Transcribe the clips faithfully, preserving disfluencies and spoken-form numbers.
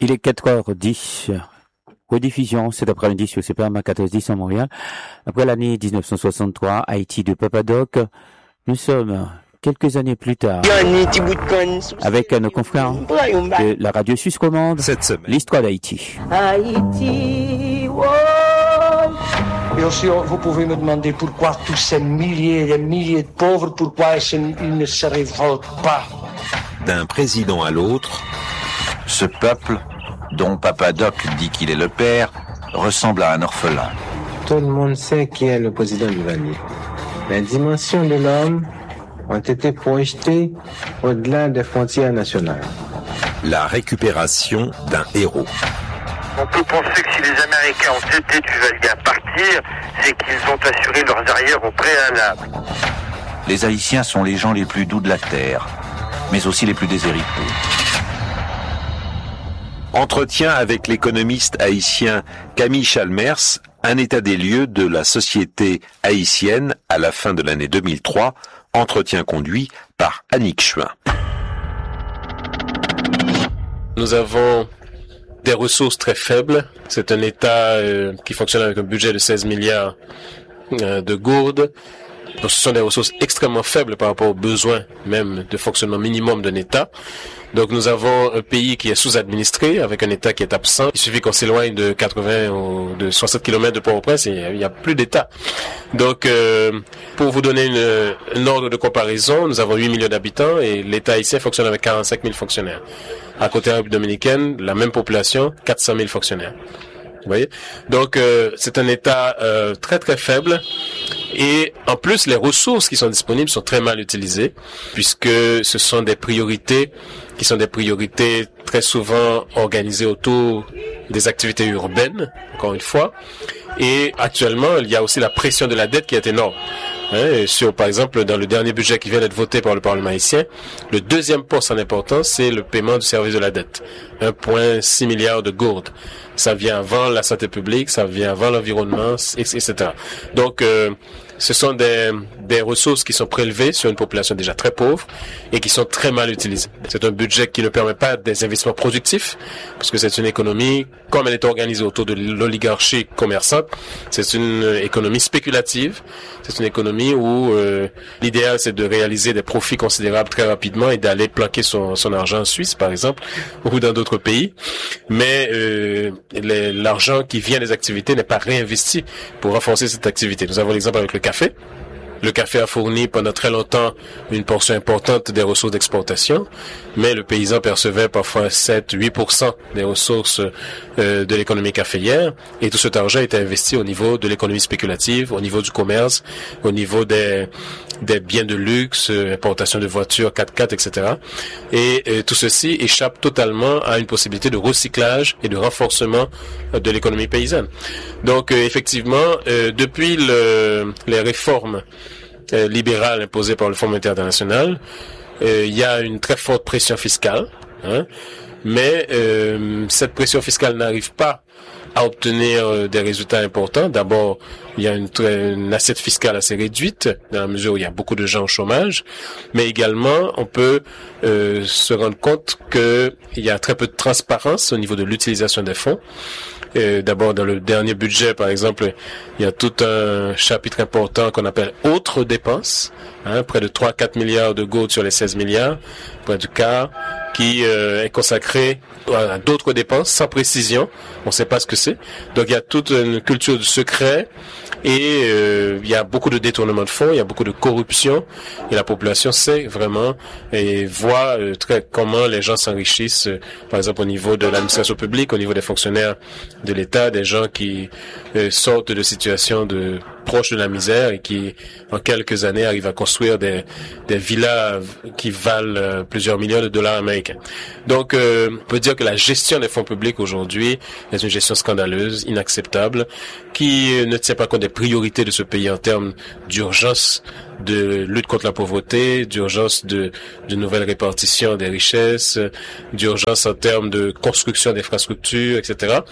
Il est quatre heures dix. Rediffusion cet après-midi sur C P M quatorze dix à Montréal. Après l'année dix-neuf cent soixante-trois, Haïti de Papa Doc, nous sommes quelques années plus tard avec nos confrères de la radio suisse romande, cette semaine, l'histoire d'Haïti. Haïti, oh. Et aussi, vous pouvez me demander pourquoi tous ces milliers et milliers de pauvres, pourquoi ils ne se révoltent pas. D'un président à l'autre, ce peuple, dont Papa Doc dit qu'il est le père, ressemble à un orphelin. Tout le monde sait qui est le président Duvalier. Les dimensions de l'homme ont été projetées au-delà des frontières nationales. La récupération d'un héros. On peut penser que si les Américains ont aidé Duvalier à partir, c'est qu'ils ont assuré leurs arrières au préalable. Les Haïtiens sont les gens les plus doux de la terre, mais aussi les plus déshérités. Entretien avec l'économiste haïtien Camille Chalmers, un état des lieux de la société haïtienne à la fin de l'année deux mille trois, entretien conduit par Annick Chuin. Nous avons des ressources très faibles. C'est un État euh, qui fonctionne avec un budget de seize milliards euh, de gourdes. Donc, ce sont des ressources extrêmement faibles par rapport aux besoins même de fonctionnement minimum d'un État. Donc nous avons un pays qui est sous-administré, avec un État qui est absent. Il suffit qu'on s'éloigne de quatre-vingts ou de soixante kilomètres de Port-au-Prince et il n'y a plus d'État. Donc euh, pour vous donner une, un ordre de comparaison, nous avons huit millions d'habitants et l'État haïtien fonctionne avec quarante-cinq mille fonctionnaires. À côté de la République dominicaine, la même population, quatre cent mille fonctionnaires. Vous voyez? Donc euh, c'est un État euh, très très faible et en plus les ressources qui sont disponibles sont très mal utilisées puisque ce sont des priorités qui sont des priorités très souvent organisées autour des activités urbaines, encore une fois. Et actuellement, il y a aussi la pression de la dette qui est énorme. Hein, sur, par exemple, dans le dernier budget qui vient d'être voté par le Parlement haïtien, le deuxième poste en importance, c'est le paiement du service de la dette. un virgule six milliard de gourdes. Ça vient avant la santé publique, ça vient avant l'environnement, et cetera. Donc, euh, ce sont des, des ressources qui sont prélevées sur une population déjà très pauvre et qui sont très mal utilisées. C'est un budget qui ne permet pas des investissements productifs parce que c'est une économie, comme elle est organisée autour de l'oligarchie commerçante, c'est une économie spéculative. C'est une économie où euh, l'idéal c'est de réaliser des profits considérables très rapidement et d'aller planquer son, son argent en Suisse, par exemple, ou dans d'autres pays. Mais euh, les, l'argent qui vient des activités n'est pas réinvesti pour renforcer cette activité. Nous avons l'exemple avec le café. Le café a fourni pendant très longtemps une portion importante des ressources d'exportation, mais le paysan percevait parfois sept à huit pour cent des ressources euh, de l'économie caféière, et tout cet argent était investi au niveau de l'économie spéculative, au niveau du commerce, au niveau des, des biens de luxe, euh, importation de voitures quatre-quatre, et cetera. Et euh, tout ceci échappe totalement à une possibilité de recyclage et de renforcement euh, de l'économie paysanne. Donc euh, effectivement, euh, depuis le, les réformes Euh, libérale imposée par le Fonds monétaire international, euh, il y a une très forte pression fiscale, hein, mais euh, cette pression fiscale n'arrive pas à obtenir euh, des résultats importants. D'abord, il y a une, une assiette fiscale assez réduite, dans la mesure où il y a beaucoup de gens au chômage, mais également, on peut euh, se rendre compte qu'il y a très peu de transparence au niveau de l'utilisation des fonds. Euh, d'abord, dans le dernier budget, par exemple, il y a tout un chapitre important qu'on appelle « Autres dépenses hein, », près de trois à quatre milliards de gourdes sur les seize milliards, près du quart, qui euh, est consacré à d'autres dépenses, sans précision. On ne sait pas ce que c'est. Donc, il y a toute une culture du secret et euh, il y a beaucoup de détournement de fonds, il y a beaucoup de corruption et la population sait vraiment et voit euh, très comment les gens s'enrichissent, euh, par exemple au niveau de l'administration publique, au niveau des fonctionnaires de l'État, des gens qui euh, sortent de situations de proches de la misère et qui, en quelques années, arrivent à construire des, des villas qui valent euh, plusieurs millions de dollars américains. Donc, euh, on peut dire que la gestion des fonds publics aujourd'hui est une gestion scandaleuse, inacceptable, qui euh, ne tient pas compte des priorités de ce pays en termes d'urgence de lutte contre la pauvreté, d'urgence de, de nouvelle répartition des richesses, d'urgence en termes de construction d'infrastructures, et cetera.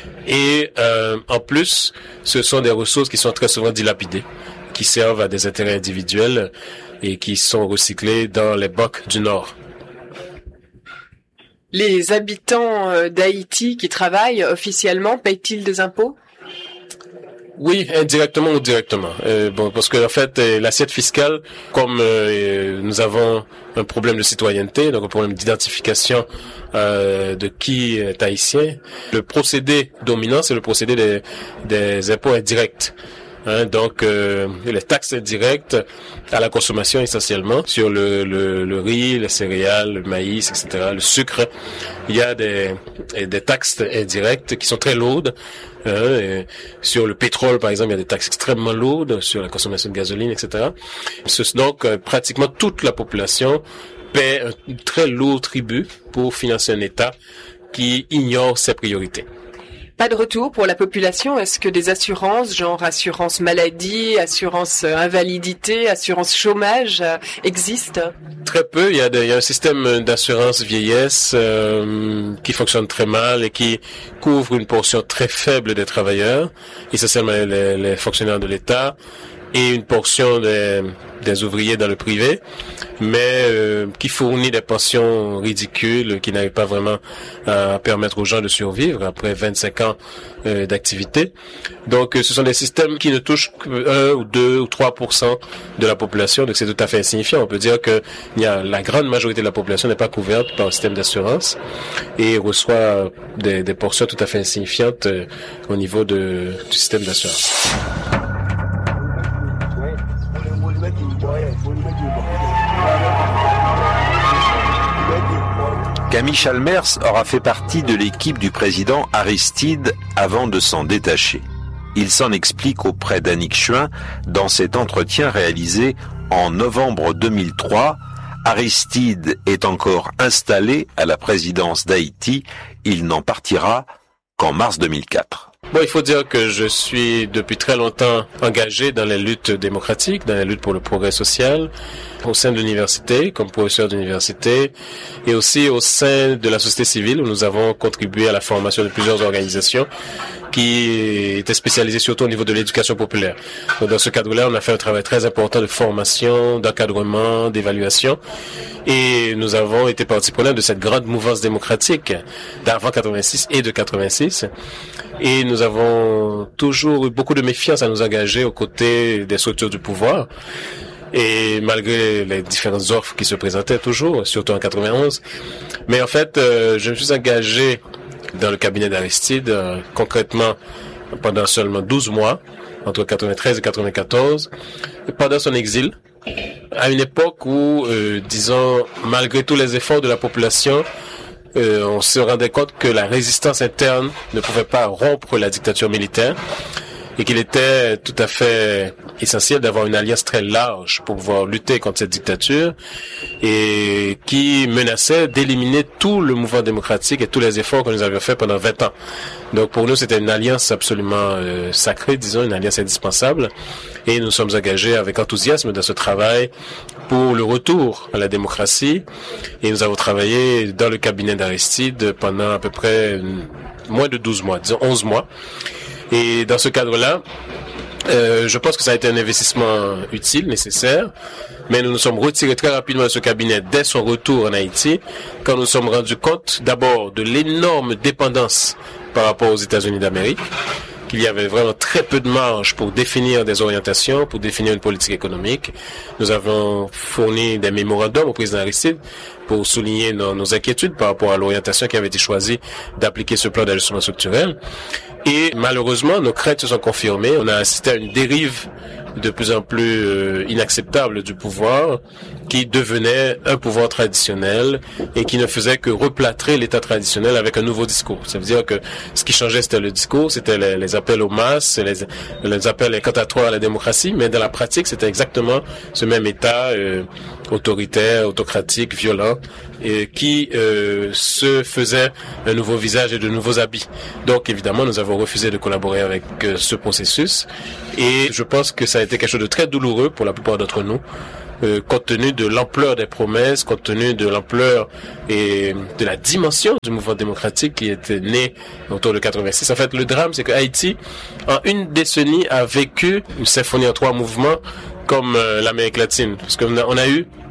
Et euh, en plus, ce sont des ressources qui sont très souvent dilapidées, qui servent à des intérêts individuels et qui sont recyclées dans les banques du Nord. Les habitants d'Haïti qui travaillent officiellement payent-ils des impôts? Oui, indirectement ou directement. Euh, bon, parce que en fait, euh, l'assiette fiscale, comme euh, nous avons un problème de citoyenneté, donc un problème d'identification euh, de qui est haïtien, le procédé dominant, c'est le procédé des, des impôts indirects. Hein, donc, euh, les taxes indirectes à la consommation essentiellement sur le, le, le riz, les céréales, le maïs, et cetera, le sucre. Il y a des, des taxes indirectes qui sont très lourdes. Hein, et sur le pétrole, par exemple, il y a des taxes extrêmement lourdes sur la consommation de gasoline, et cetera. Donc, euh, pratiquement toute la population paie un très lourd tribut pour financer un État qui ignore ses priorités. Pas de retour pour la population. Est-ce que des assurances, genre assurance maladie, assurance invalidité, assurance chômage, euh, existent? Très peu. Il y a, de, il y a un système d'assurance vieillesse euh, qui fonctionne très mal et qui couvre une portion très faible des travailleurs, essentiellement les, les fonctionnaires de l'État, et une portion des, des ouvriers dans le privé, mais euh, qui fournit des pensions ridicules qui n'arrivent pas vraiment à permettre aux gens de survivre après vingt-cinq ans euh, d'activité. Donc, ce sont des systèmes qui ne touchent que un ou deux ou trois pour cent de la population, donc c'est tout à fait insignifiant. On peut dire que il y a, la grande majorité de la population n'est pas couverte par un système d'assurance et reçoit des, des portions tout à fait insignifiantes euh, au niveau de, du système d'assurance. Camille Chalmers aura fait partie de l'équipe du président Aristide avant de s'en détacher. Il s'en explique auprès d'Annick Chuin dans cet entretien réalisé en novembre deux mille trois. Aristide est encore installé à la présidence d'Haïti. Il n'en partira qu'en mars deux mille quatre. Bon, il faut dire que je suis depuis très longtemps engagé dans les luttes démocratiques, dans les luttes pour le progrès social, au sein de l'université, comme professeur d'université, et aussi au sein de la société civile, où nous avons contribué à la formation de plusieurs organisations qui étaient spécialisées surtout au niveau de l'éducation populaire. Donc, dans ce cadre-là, on a fait un travail très important de formation, d'encadrement, d'évaluation, et nous avons été partie prenante de cette grande mouvance démocratique d'avant quatre-vingt-six et de quatre-vingt-six. Et nous avons toujours eu beaucoup de méfiance à nous engager aux côtés des structures du pouvoir. Et malgré les différentes offres qui se présentaient toujours, surtout en quatre-vingt-onze. Mais en fait, euh, je me suis engagé dans le cabinet d'Aristide, euh, concrètement pendant seulement douze mois, entre quatre-vingt-treize et quatre-vingt-quatorze, et pendant son exil, à une époque où, euh, disons, malgré tous les efforts de la population, Euh, on se rendait compte que la résistance interne ne pouvait pas rompre la dictature militaire et qu'il était tout à fait essentiel d'avoir une alliance très large pour pouvoir lutter contre cette dictature et qui menaçait d'éliminer tout le mouvement démocratique et tous les efforts que nous avions faits pendant vingt ans. Donc pour nous, c'était une alliance absolument euh, sacrée, disons, une alliance indispensable, et nous sommes engagés avec enthousiasme dans ce travail pour le retour à la démocratie, et nous avons travaillé dans le cabinet d'Aristide pendant à peu près moins de douze mois, disons onze mois. Et dans ce cadre-là, euh, je pense que ça a été un investissement utile, nécessaire, mais nous nous sommes retirés très rapidement de ce cabinet dès son retour en Haïti, quand nous nous sommes rendus compte d'abord de l'énorme dépendance par rapport aux États-Unis d'Amérique, qu'il y avait vraiment très peu de marge pour définir des orientations, pour définir une politique économique. Nous avons fourni des mémorandums au président Aristide pour souligner nos, nos inquiétudes par rapport à l'orientation qui avait été choisie d'appliquer ce plan d'ajustement structurel. Et malheureusement, nos craintes se sont confirmées. On a assisté à une dérive de plus en plus euh, inacceptable du pouvoir, qui devenait un pouvoir traditionnel et qui ne faisait que replâtrer l'État traditionnel avec un nouveau discours. Ça veut dire que ce qui changeait, c'était le discours, c'était les, les appels aux masses, les, les appels incantatoires à la démocratie, mais dans la pratique, c'était exactement ce même État euh, autoritaire, autocratique, violent, et qui euh, se faisait un nouveau visage et de nouveaux habits. Donc évidemment, nous avons refusé de collaborer avec euh, ce processus, et je pense que ça a été quelque chose de très douloureux pour la plupart d'entre nous, euh, compte tenu de l'ampleur des promesses, compte tenu de l'ampleur et de la dimension du mouvement démocratique qui était né autour de quatre-vingt-six. En fait, le drame, c'est que Haïti, en une décennie, a vécu une symphonie en trois mouvements comme euh, l'Amérique latine, parce qu'on a, on a eu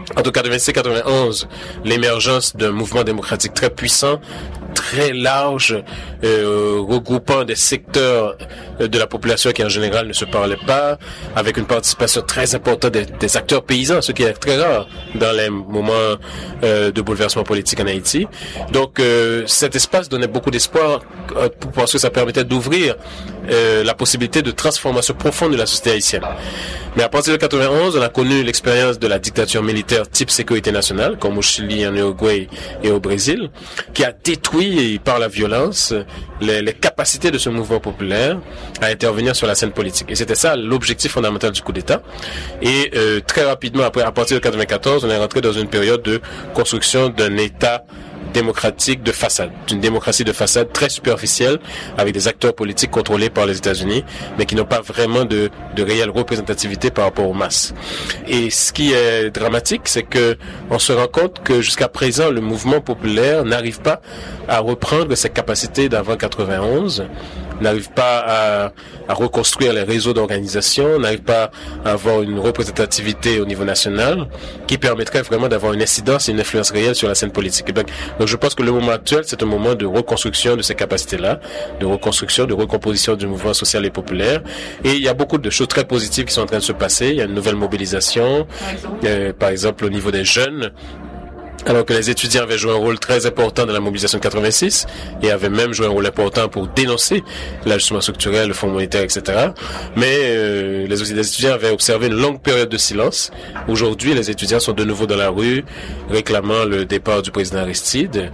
entre quatre-vingt-six et quatre-vingt-onze, l'émergence d'un mouvement démocratique très puissant, très large, euh, regroupant des secteurs de la population qui en général ne se parlaient pas, avec une participation très importante des, des acteurs paysans, ce qui est très rare dans les moments euh, de bouleversement politique en Haïti. Donc euh, cet espace donnait beaucoup d'espoir euh, parce que ça permettait d'ouvrir euh, la possibilité de transformation profonde de la société haïtienne. Mais à partir de quatre-vingt-onze, on a connu l'expérience de la dictature militaire type sécurité nationale, comme au Chili, en Uruguay et au Brésil, qui a détruit par la violence les, les capacités de ce mouvement populaire à intervenir sur la scène politique. Et c'était ça l'objectif fondamental du coup d'État. Et euh, très rapidement, après, à partir de quatre-vingt-quatorze, on est rentré dans une période de construction d'un État démocratique de façade, d'une démocratie de façade très superficielle, avec des acteurs politiques contrôlés par les États-Unis, mais qui n'ont pas vraiment de, de réelle représentativité par rapport aux masses. Et ce qui est dramatique, c'est que on se rend compte que jusqu'à présent, le mouvement populaire n'arrive pas à reprendre ses capacités d'avant quatre-vingt-onze, n'arrive pas à, à reconstruire les réseaux d'organisation, n'arrive pas à avoir une représentativité au niveau national qui permettrait vraiment d'avoir une incidence et une influence réelle sur la scène politique. Et donc, donc je pense que le moment actuel, c'est un moment de reconstruction de ces capacités-là, de reconstruction, de recomposition du mouvement social et populaire. Et il y a beaucoup de choses très positives qui sont en train de se passer. Il y a une nouvelle mobilisation, euh, par exemple au niveau des jeunes. Alors que les étudiants avaient joué un rôle très important dans la mobilisation de quatre-vingt-six et avaient même joué un rôle important pour dénoncer l'ajustement structurel, le Fonds monétaire, et cetera. Mais euh, les, les étudiants avaient observé une longue période de silence. Aujourd'hui, les étudiants sont de nouveau dans la rue, réclamant le départ du président Aristide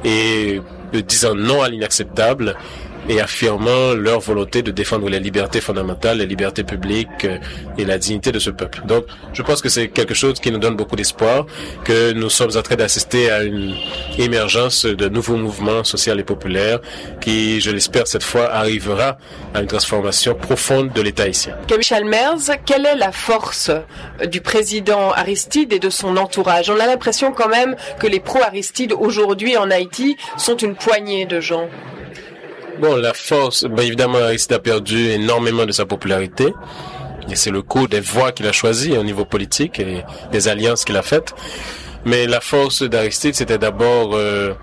et euh, disant non à l'inacceptable et affirmant leur volonté de défendre les libertés fondamentales, les libertés publiques euh, et la dignité de ce peuple. Donc, je pense que c'est quelque chose qui nous donne beaucoup d'espoir, que nous sommes en train d'assister à une émergence de nouveaux mouvements sociaux et populaires qui, je l'espère, cette fois, arrivera à une transformation profonde de l'État haïtien. Camille Chalmers, quelle est la force du président Aristide et de son entourage? On a l'impression quand même que les pro-Aristide aujourd'hui en Haïti sont une poignée de gens. Bon, la force, ben évidemment, Aristide a perdu énormément de sa popularité. Et c'est le coup des voix qu'il a choisies au niveau politique et des alliances qu'il a faites. Mais la force d'Aristide, c'était d'abord euh,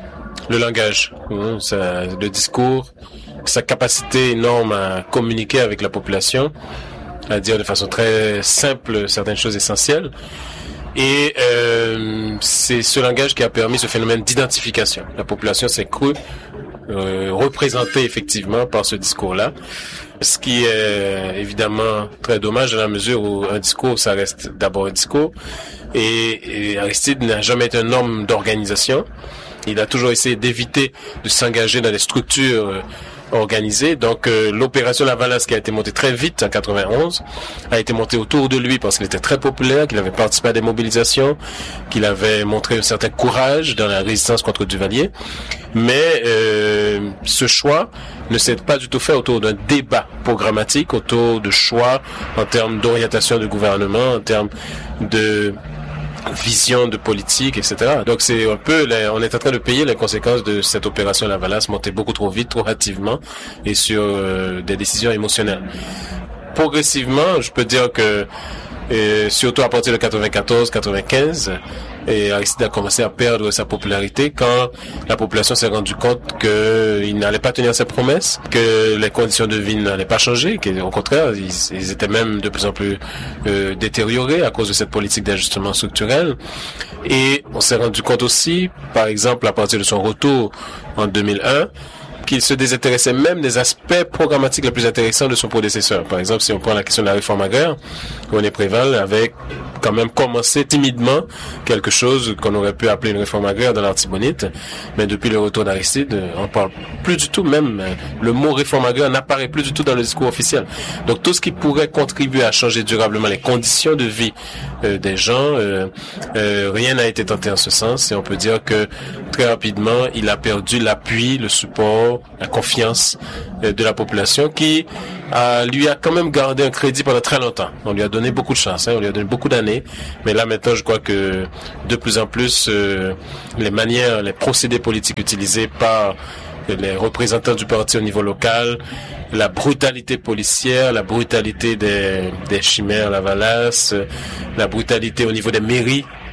le langage, hein, sa, le discours, sa capacité énorme à communiquer avec la population, à dire de façon très simple certaines choses essentielles. Et euh, c'est ce langage qui a permis ce phénomène d'identification. La population s'est crue Euh, représenté effectivement par ce discours-là, ce qui est évidemment très dommage dans la mesure où un discours, ça reste d'abord un discours, et, et Aristide n'a jamais été un homme d'organisation. Il a toujours essayé d'éviter de s'engager dans des structures euh, organisé. Donc euh, l'opération Lavalas, qui a été montée très vite en quatre-vingt-onze, a été montée autour de lui parce qu'il était très populaire, qu'il avait participé à des mobilisations, qu'il avait montré un certain courage dans la résistance contre Duvalier. Mais euh, ce choix ne s'est pas du tout fait autour d'un débat programmatique, autour de choix en termes d'orientation du gouvernement, en termes de vision de politique, et cetera. Donc c'est un peu, les, on est en train de payer les conséquences de cette opération Lavalas montée beaucoup trop vite, trop hâtivement et sur euh, des décisions émotionnelles. Progressivement, je peux dire que et surtout à partir de quatre-vingt-quatorze quatre-vingt-quinze, et Aristide a commencé à perdre sa popularité quand la population s'est rendue compte qu'il n'allait pas tenir ses promesses, que les conditions de vie n'allaient pas changer, qu'au contraire, ils, ils étaient même de plus en plus euh, détériorés à cause de cette politique d'ajustement structurel. Et on s'est rendu compte aussi, par exemple, à partir de son retour en deux mille un, qu'il se désintéressait même des aspects programmatiques les plus intéressants de son prédécesseur. Par exemple, si on prend la question de la réforme agraire, René Préval avait quand même commencé timidement quelque chose qu'on aurait pu appeler une réforme agraire dans l'Artibonite, mais depuis le retour d'Aristide, on parle plus du tout, même le mot réforme agraire n'apparaît plus du tout dans le discours officiel. Donc tout ce qui pourrait contribuer à changer durablement les conditions de vie euh, des gens, euh, euh, rien n'a été tenté en ce sens, et on peut dire que très rapidement, il a perdu l'appui, le support, la confiance euh, de la population qui euh, lui a quand même gardé un crédit pendant très longtemps. On lui a donné beaucoup de chance, hein, on lui a donné beaucoup d'années, mais là maintenant je crois que de plus en plus euh, les manières, les procédés politiques utilisés par les représentants du parti au niveau local, la brutalité policière, la brutalité des, des chimères Lavalas, la brutalité au niveau des mairies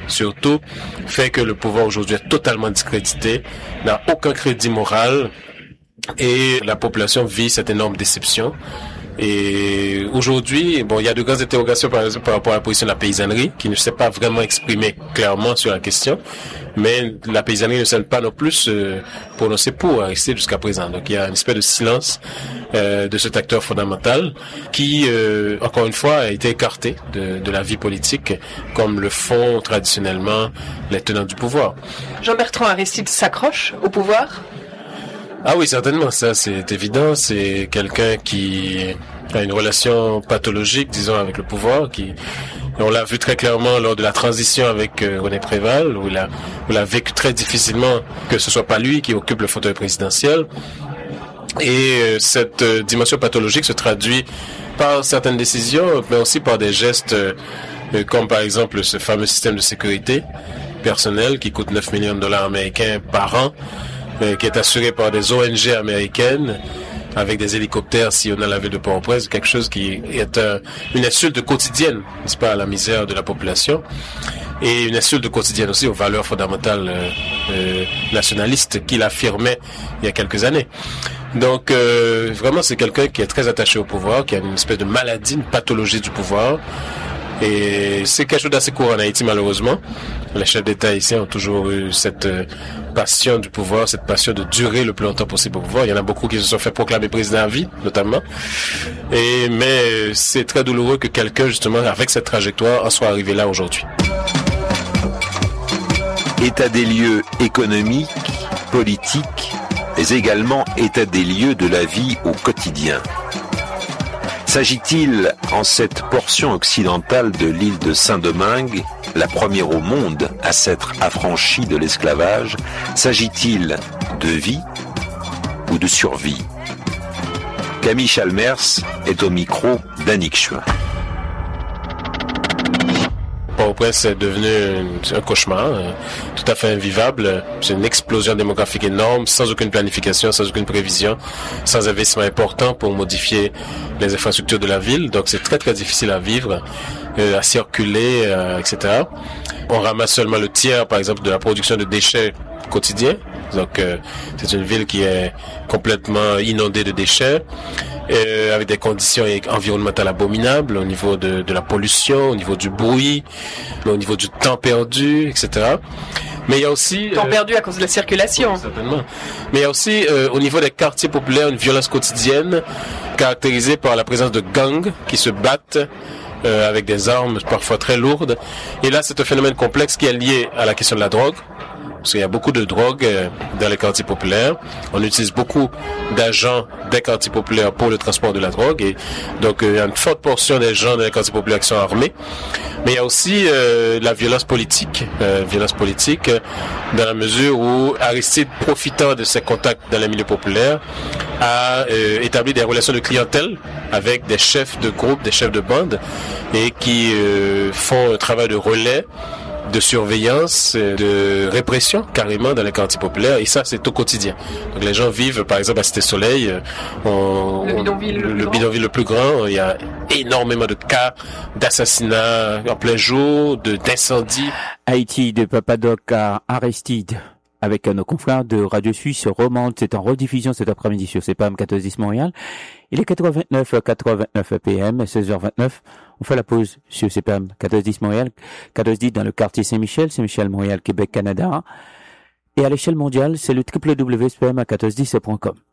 surtout, fait que le pouvoir aujourd'hui est totalement discrédité, n'a aucun crédit moral et la population vit cette énorme déception. Et aujourd'hui, bon, il y a de grandes interrogations par exemple par rapport à la position de la paysannerie qui ne s'est pas vraiment exprimée clairement sur la question, mais la paysannerie ne s'est pas non plus euh, prononcée pour Aristide jusqu'à présent. Donc il y a une espèce de silence euh, de cet acteur fondamental qui, euh, encore une fois, a été écarté de, de la vie politique comme le font traditionnellement les tenants du pouvoir. Jean-Bertrand Aristide s'accroche au pouvoir ? Ah oui, certainement, ça c'est évident. C'est quelqu'un qui a une relation pathologique, disons, avec le pouvoir. Qui, on l'a vu très clairement lors de la transition avec euh, René Préval, où il a, où il a vécu très difficilement que ce soit pas lui qui occupe le fauteuil présidentiel. Et euh, cette euh, dimension pathologique se traduit par certaines décisions, mais aussi par des gestes euh, euh, comme par exemple ce fameux système de sécurité personnelle qui coûte neuf millions de dollars américains par an, qui est assuré par des O N G américaines avec des hélicoptères sillonnant la ville de Port-au-Prince, quelque chose qui est un, une insulte quotidienne, n'est-ce pas, à la misère de la population, et une insulte quotidienne aussi aux valeurs fondamentales euh, euh, nationalistes qu'il affirmait il y a quelques années. Donc euh, vraiment c'est quelqu'un qui est très attaché au pouvoir, qui a une espèce de maladie, une pathologie du pouvoir. Et c'est quelque chose d'assez courant en Haïti, malheureusement. Les chefs d'État haïtiens ont toujours eu cette euh, passion du pouvoir, cette passion de durer le plus longtemps possible au pouvoir. Il y en a beaucoup qui se sont fait proclamer président à vie, notamment. Et, mais c'est très douloureux que quelqu'un, justement, avec cette trajectoire, en soit arrivé là aujourd'hui. État des lieux économiques, politiques, mais également état des lieux de la vie au quotidien. S'agit-il, en cette portion occidentale de l'île de Saint-Domingue, la première au monde à s'être affranchie de l'esclavage, s'agit-il de vie ou de survie? Camille Chalmers est au micro d'Annick Chouin. Port-au-Prince est devenu un, un cauchemar, euh, tout à fait invivable. C'est une explosion démographique énorme, sans aucune planification, sans aucune prévision, sans investissement important pour modifier les infrastructures de la ville. Donc c'est très très difficile à vivre, euh, à circuler, euh, et cetera. On ramasse seulement le tiers, par exemple, de la production de déchets quotidiens. Donc euh, c'est une ville qui est complètement inondée de déchets. Euh, avec des conditions environnementales abominables au niveau de, de la pollution, au niveau du bruit, au niveau du temps perdu, et cetera. Mais il y a aussi... Temps euh, perdu à cause de la circulation. Certainement. Mais il y a aussi, euh, au niveau des quartiers populaires, une violence quotidienne caractérisée par la présence de gangs qui se battent euh, avec des armes parfois très lourdes. Et là, c'est un phénomène complexe qui est lié à la question de la drogue. Parce qu'il y a beaucoup de drogue euh, dans les quartiers populaires. On utilise beaucoup d'agents des quartiers populaires pour le transport de la drogue. Et donc, euh, il y a une forte portion des gens dans les quartiers populaires qui sont armés. Mais il y a aussi euh, la violence politique. Euh, violence politique euh, dans la mesure où Aristide, profitant de ses contacts dans les milieux populaires, a euh, établi des relations de clientèle avec des chefs de groupe, des chefs de bande, et qui euh, font un travail de relais, de surveillance, de répression carrément dans les quartiers populaires, et ça c'est au quotidien. Donc les gens vivent par exemple à Cité Soleil, on, le bidonville le, le, le bidonville le plus grand, il y a énormément de cas d'assassinats en plein jour, de d'incendies. Haïti de Papadoc à Aristide avec nos confrères de Radio Suisse romande, c'est en rediffusion cet après-midi sur C P A M quatorze dix Montréal. Il est quatre heures vingt-neuf, quatre heures vingt-neuf P M, seize heures vingt-neuf. On fait la pause sur C P A M quatorze dix Montréal, quatorze dix dans le quartier Saint-Michel, Saint-Michel, Montréal, Québec, Canada. Et à l'échelle mondiale, c'est le w w w point c p m quatorze dix point com.